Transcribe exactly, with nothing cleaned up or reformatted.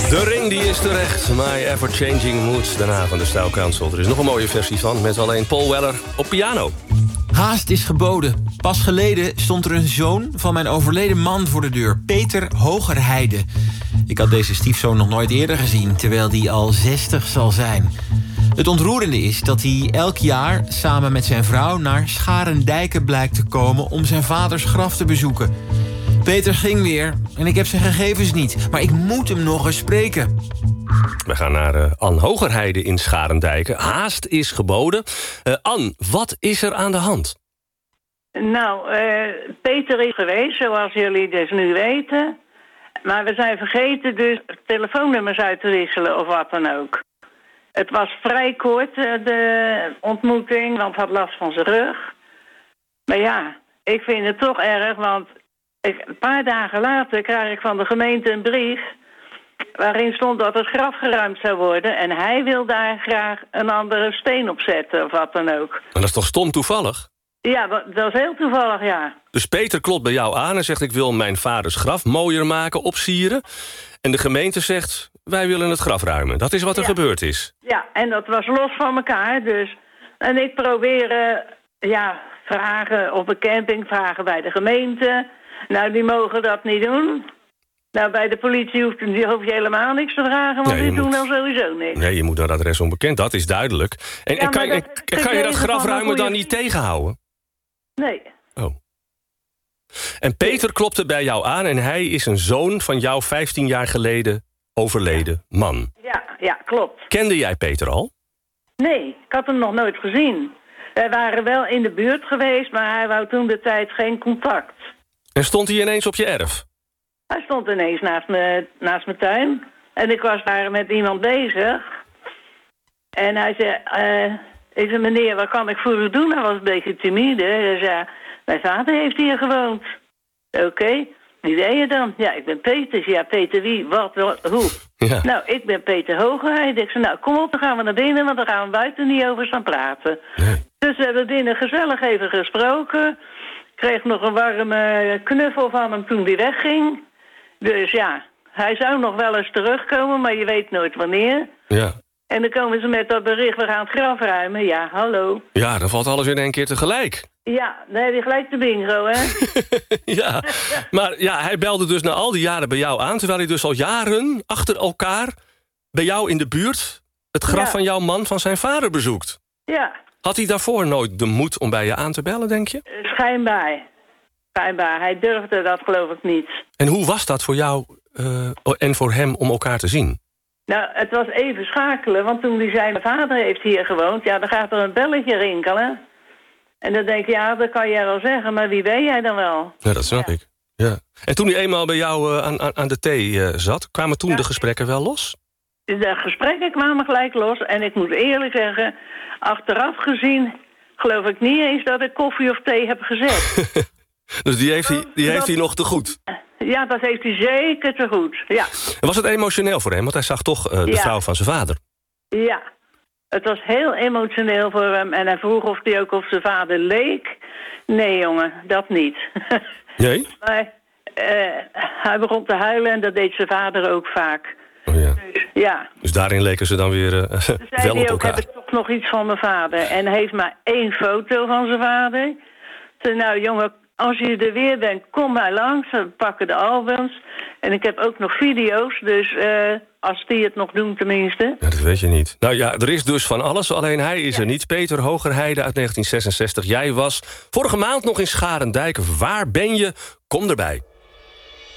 De ring die is terecht. My Ever Changing Mood. Daarna van de Style Council. Er is nog een mooie versie van met alleen Paul Weller op piano. Haast is geboden. Pas geleden stond er een zoon van mijn overleden man voor de deur. Peter Hogerheide. Ik had deze stiefzoon nog nooit eerder gezien, terwijl die al zestig zal zijn. Het ontroerende is dat hij elk jaar samen met zijn vrouw naar Scharendijke blijkt te komen om zijn vaders graf te bezoeken. Peter ging weer en ik heb zijn gegevens niet, maar ik moet hem nog eens spreken. We gaan naar uh, Ann Hogerheide in Scharendijke. Haast is geboden. Uh, Ann, wat is er aan de hand? Nou, uh, Peter is geweest, zoals jullie dus nu weten. Maar we zijn vergeten dus telefoonnummers uit te wisselen of wat dan ook. Het was vrij kort, uh, de ontmoeting, want hij had last van zijn rug. Maar ja, ik vind het toch erg, want ik, een paar dagen later krijg ik van de gemeente een brief waarin stond dat het graf geruimd zou worden. En hij wil daar graag een andere steen op zetten of wat dan ook. Maar dat is toch stom toevallig? Ja, dat, dat is heel toevallig, ja. Dus Peter klopt bij jou aan en zegt: ik wil mijn vaders graf mooier maken, opsieren. En de gemeente zegt: wij willen het graf ruimen. Dat is wat er ja. gebeurd is. Ja, en dat was los van elkaar. Dus. En ik probeer uh, ja, vragen op een camping, vragen bij de gemeente. Nou, die mogen dat niet doen. Nou, bij de politie hoeft, die hoef je helemaal niks te vragen, want nee, die doen moet... dan sowieso niks. Nee, je moet naar adres onbekend, dat is duidelijk. En, ja, en kan, dat, en, kan je dat grafruimen dan niet tegenhouden? Nee. Oh. En Peter klopte bij jou aan en hij is een zoon van jou vijftien jaar geleden overleden ja. man. Ja, ja, klopt. Kende jij Peter al? Nee, ik had hem nog nooit gezien. Wij waren wel in de buurt geweest, maar hij wou toen de tijd geen contact. En stond hij ineens op je erf? Hij stond ineens naast, me, naast mijn tuin. En ik was daar met iemand bezig. En hij zei, uh, ik zei, meneer, wat kan ik voor u doen? Hij was een beetje timide. Hij zei, mijn vader heeft hier gewoond. Oké, okay. Wie ben je dan? Ja, ik ben Peter. Ja, Peter wie? Wat? wat hoe? Ja. Nou, ik ben Peter Hogerheide. Ik zei, nou, kom op, dan gaan we naar binnen, want dan gaan we buiten niet over staan praten. Nee. Dus we hebben binnen gezellig even gesproken. Ik kreeg nog een warme knuffel van hem toen hij wegging. Dus ja, hij zou nog wel eens terugkomen, maar je weet nooit wanneer. Ja. En dan komen ze met dat bericht, we gaan het graf ruimen. Ja, hallo. Ja, dan valt alles in één keer tegelijk. Ja, dan heb je gelijk de bingo, hè? Ja, maar ja, hij belde dus na al die jaren bij jou aan, terwijl hij dus al jaren achter elkaar bij jou in de buurt het graf ja. van jouw man van zijn vader bezoekt. Ja. Had hij daarvoor nooit de moed om bij je aan te bellen, denk je? Schijnbaar. Schijnbaar. Hij durfde dat, geloof ik, niet. En hoe was dat voor jou uh, en voor hem om elkaar te zien? Nou, het was even schakelen, want toen hij zei, mijn vader heeft hier gewoond, ja, dan gaat er een belletje rinkelen. En dan denk je, ja, dat kan jij wel zeggen, maar wie ben jij dan wel? Ja, dat snap ja. ik. Ja. En toen hij eenmaal bij jou uh, aan, aan de thee uh, zat, kwamen toen ja. de gesprekken wel los? De gesprekken kwamen gelijk los. En ik moet eerlijk zeggen, achteraf gezien geloof ik niet eens dat ik koffie of thee heb gezet. Dus die heeft hij, die heeft hij nog te goed? Ja, dat heeft hij zeker te goed, ja. Was het emotioneel voor hem? Want hij zag toch uh, de ja. vrouw van zijn vader. Ja, het was heel emotioneel voor hem. En hij vroeg of hij ook op zijn vader leek. Nee, jongen, dat niet. Nee? Maar uh, hij begon te huilen en dat deed zijn vader ook vaak. Oh ja. Dus, ja. Dus daarin leken ze dan weer uh, dus wel op ook, elkaar. Heb ik toch nog iets van mijn vader. En hij heeft maar één foto van zijn vader. Toen, nou jongen, als je er weer bent, kom maar langs. We pakken de albums. En ik heb ook nog video's, dus uh, als die het nog doen tenminste. Ja, dat weet je niet. Nou ja, er is dus van alles, alleen hij is ja. er niet. Peter Hogerheide uit negentien zesenzestig. Jij was vorige maand nog in Scharendijke. Waar ben je? Kom erbij.